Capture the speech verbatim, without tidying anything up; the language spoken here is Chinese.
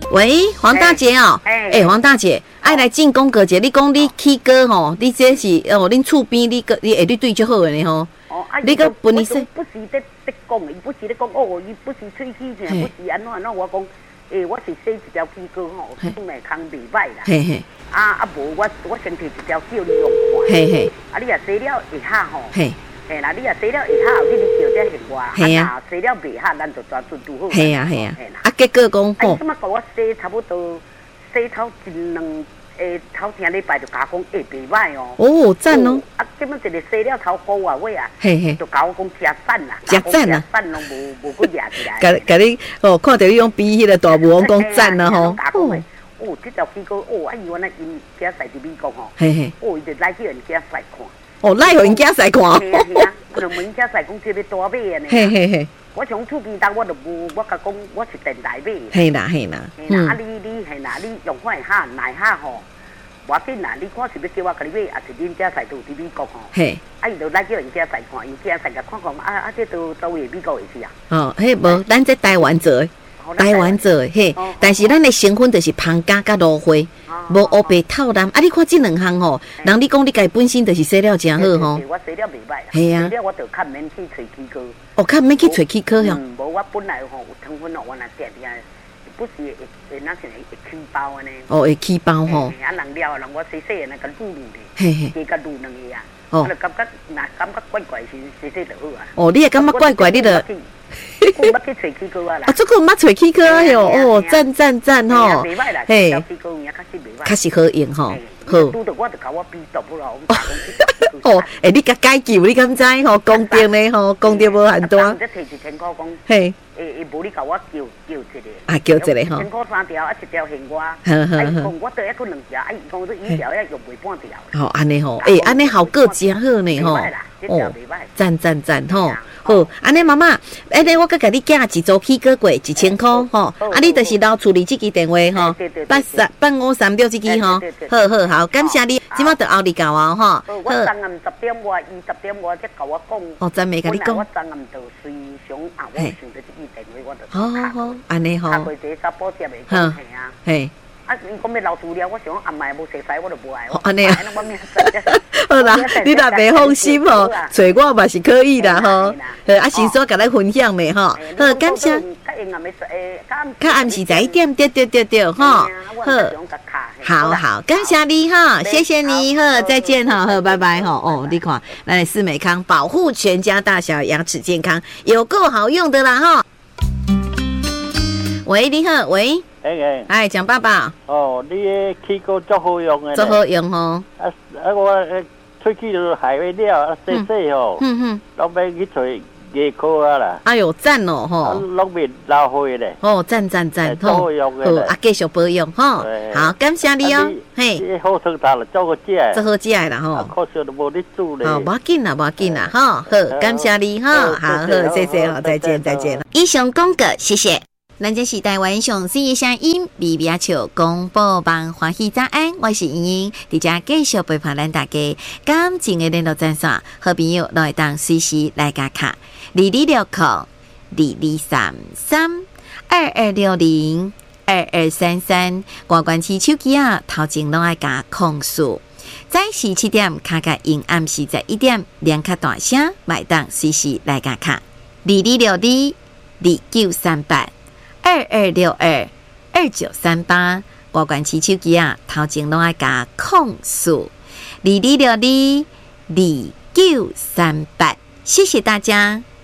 喂，黄大姐哦，哎、欸欸，黄大姐，爱来进攻个者，你讲你起歌吼，你这是哦，恁厝边你个你会你对就好的吼。 哦，啊， 你个本意是不是在在讲，伊不是在讲哦，伊不是吹气者，不是安怎安怎，我讲，诶、欸，我是洗一条起歌吼，厝内空袂歹啦。嘿嘿。啊啊无，我我先摕一条叫你用看。嘿嘿。啊，你若洗了下下吼。嘿。嘿啦，你若洗了下下后，你你叫这另外。嘿啊。洗了袂下，咱就抓准拄好。 嘿啊嘿啊。啊，结果讲好。啊，怎么甲我洗差不多洗头一两诶头前礼拜就甲我讲会袂歹哦。哦， 赞哦。 啊，根本一个洗了头个啊尾啊。嘿嘿。就甲我讲食赞啦。 食赞啦。 赞拢无无搁压起来。 甲甲你哦，看到你用比迄个大武王讲赞啦吼。 哦，这条机构哦，啊，伊原来因囝婿伫美国吼，嘿嘿，哦，伊就来叫人囝婿看， 哦，来互因囝婿看， 嘿啊嘿啊，我就问因囝婿讲这要多买安尼，嘿嘿嘿，我从厝边搭我就无，我甲讲我是电台买， 嘿啦嘿啦， 嘿啦，啊你你嘿啦，你用看下来下吼，无要紧啦，你看是要叫我甲你买，也是恁囝婿都伫美国吼，嘿，啊伊就来叫因囝婿看，因囝婿甲看看，啊啊，这都都位美国的事啊， 哦，迄无，咱在台湾做。台湾做嘿，但是咱的成分就是芳甲甲芦花，无乌白透蓝。啊，你看这两项吼，人你讲你家本身就是洗了真好吼。 我洗了袂歹啦。 系啊。 洗了我就较免去找齿科。 哦，较免去找齿科哟。 嗯，无我本来吼有成分哦，我若点点，不是会会那是会起包安尼。 哦，会起包吼。 啊，人了，人我洗洗那个卤卤的，嘿嘿，加个卤两个啊。哦。我就感觉若感觉怪怪，是洗洗就好啊。 哦，你也感觉怪怪，你就。 我捌去找齿科啊啦！ 啊，这个捌找齿科啊哟！哦，赞赞赞吼！ 嘿， 确实好用吼。 好。拄到我就甲我逼到不了。 哦，哎，你甲解救你敢知吼？公定的吼，公定无很多。 再摕一千块讲。 嘿。 诶诶，无你甲我叫叫一个。 啊，叫一个吼。 一千块三条，啊一条限我。呵呵呵。讲我得一个两条，啊伊讲这一条要用袂半条。 好，安尼吼，诶，安尼效果真好呢吼。 哦， 赞赞赞吼。好，安尼妈妈，安尼我佮甲你寄一组起个过一千块吼，啊，你就是留处理这支电话吼，八三八五三六这支吼，好好好，感谢你，即马就后日到啊吼。 好，我昨暗十点外，伊十点外才甲我讲。 哦，真没甲你讲。 我昨暗就随想啊，我想着这支电话，我就。 好好好，安尼吼。 下回这查甫接袂讲嘿啊。嘿。啊，伊讲要留资料，我想暗暝无熟悉，我就无爱。 安尼啊。好啦，你若袂放心吼，找我嘛是可以啦吼。啊，先说甲咱分享的吼。好，感谢。较暗时十一点，对对对对吼。好，好好，感谢你哈，谢谢你哈，再见哈，好，拜拜哈。哦，你看，咱四美康保护全家大小牙齿健康，有够好用的啦哈。喂，你好，喂。 哎哎， 哎，蒋爸爸。 哦，你的气膏足好用的。 足好用吼。 啊啊，我出去就海味了，啊洗洗吼，嗯嗯，拢要去找牙科啊啦。 哎呦，赞哦吼。 拢袂老花咧。 哦，赞赞赞， 好好用的。 好，啊，继续保养吼。好，感谢你哦。 嘿，好汤头了，做好食的。 做好食的啦吼。 可惜都无你煮咧。 哦，无要紧啦，无要紧啦，吼。好，感谢你哈。好好，谢谢哈，再见再见。以上广告，谢谢。咱这是台湾上水的声音，微微笑广播网欢喜早安，我是莹莹，伫遮继续陪伴咱大家。感情的联络专线，好朋友都会当随时来加卡，二二六零二二三三二二六零二二三三，挂关起手机啊，头前拢爱加控诉。早时七点卡卡因暗时十一点，连卡大声，买当随时来加卡，二二六二二九三八。二二六二二九三八，我管起手机啊，头前拢爱加控诉二二六二二九三八，谢谢大家。